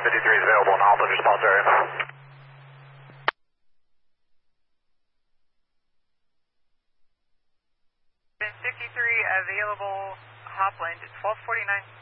153 is available in the Alpha response area. 53 available, hop lane to 1249.